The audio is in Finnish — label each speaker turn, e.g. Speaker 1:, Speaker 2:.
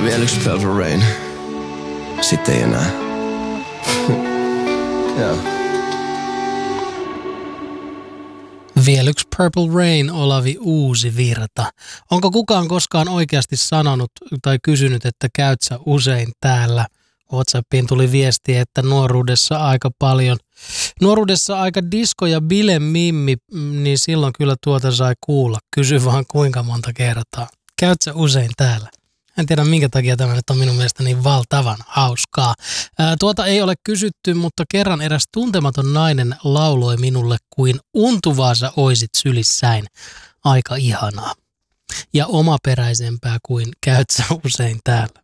Speaker 1: Vielä yksi Purple Rain. Sitten ei enää. Joo.
Speaker 2: Vielä yksi Purple Rain, Olavi Uusivirta. Onko kukaan koskaan oikeasti sanonut tai kysynyt, että käyt sä usein täällä? WhatsAppiin tuli viesti, että nuoruudessa aika disco ja bile mimmi, niin silloin kyllä tuota sai kuulla. Kysy vaan kuinka monta kertaa. Käyt sä usein täällä? En tiedä minkä takia tämä nyt on minun mielestä niin valtavan hauskaa. Tuota ei ole kysytty, mutta kerran eräs tuntematon nainen lauloi minulle kuin untuvaa sä oisit sylissäin. Aika ihanaa. Ja omaperäisempää kuin käyt sä usein täällä.